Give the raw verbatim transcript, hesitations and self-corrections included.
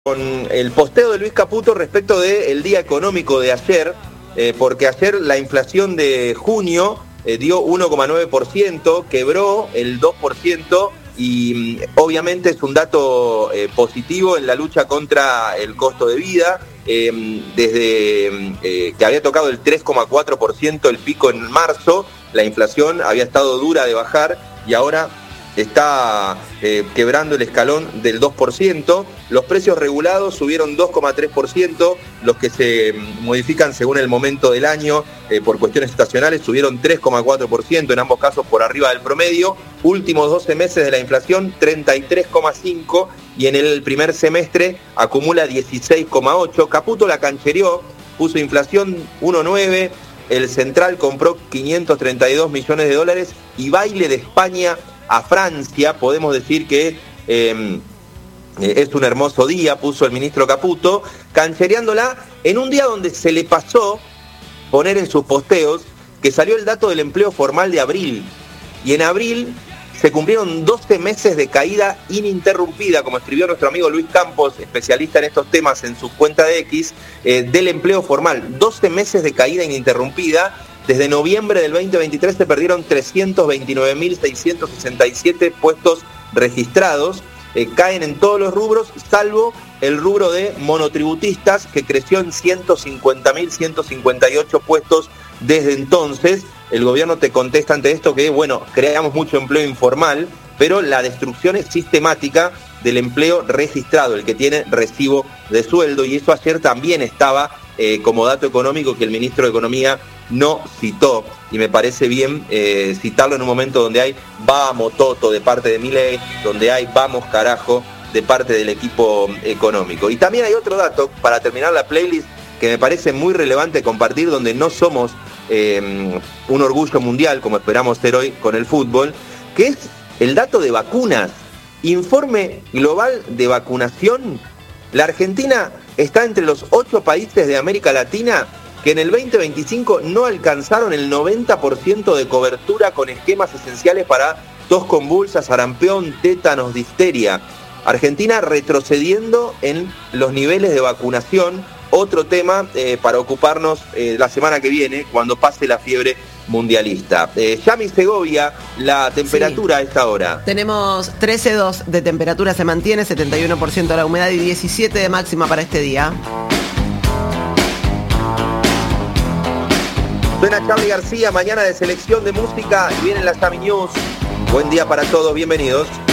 Con el posteo de Luis Caputo respecto del día económico de ayer, eh, porque ayer la inflación de junio eh, dio uno coma nueve por ciento, quebró el dos por ciento y mm, obviamente es un dato eh, positivo en la lucha contra el costo de vida, eh, desde eh, que había tocado el tres coma cuatro por ciento el pico en marzo, la inflación había estado dura de bajar y ahora está eh, quebrando el escalón del dos por ciento. Los precios regulados subieron dos coma tres por ciento, los que se modifican según el momento del año eh, por cuestiones estacionales subieron tres coma cuatro por ciento, en ambos casos por arriba del promedio. Últimos doce meses de la inflación treinta y tres coma cinco y en el primer semestre acumula dieciséis coma ocho. Caputo la canchereó, puso inflación uno coma nueve, el Central compró quinientos treinta y dos millones de dólares y baile de España a Francia. Podemos decir que eh, es un hermoso día, puso el ministro Caputo, canchereándola en un día donde se le pasó poner en sus posteos que salió el dato del empleo formal de abril, y en abril se cumplieron doce meses de caída ininterrumpida, como escribió nuestro amigo Luis Campos, especialista en estos temas en su cuenta de X, eh, del empleo formal. doce meses de caída ininterrumpida. Desde noviembre del veinte veintitrés se perdieron trescientos veintinueve mil seiscientos sesenta y siete puestos registrados. Eh, caen en todos los rubros, salvo el rubro de monotributistas, que creció en ciento cincuenta mil ciento cincuenta y ocho puestos desde entonces. El gobierno te contesta ante esto que, bueno, creamos mucho empleo informal, pero la destrucción es sistemática del empleo registrado, el que tiene recibo de sueldo, y eso ayer también estaba eh, como dato económico que el ministro de Economía no citó, y me parece bien eh, citarlo en un momento donde hay vamos Toto de parte de Milei, donde hay vamos carajo de parte del equipo económico. Y también hay otro dato, para terminar la playlist, que me parece muy relevante compartir, donde no somos eh, un orgullo mundial, como esperamos ser hoy con el fútbol, que es el dato de vacunas. Informe global de vacunación. La Argentina está entre los ocho países de América Latina que en el veinte veinticinco no alcanzaron el noventa por ciento de cobertura con esquemas esenciales para tos convulsa, sarampión, tétanos, difteria. Argentina retrocediendo en los niveles de vacunación. Otro tema eh, para ocuparnos eh, la semana que viene, cuando pase la fiebre mundialista. Eh, Yami Segovia, la temperatura sí. A esta hora. Tenemos trece coma dos de temperatura, se mantiene, setenta y uno por ciento de la humedad y diecisiete de máxima para este día. Suena Charly García, mañana de selección de música y vienen las Yami News. Buen día para todos, bienvenidos.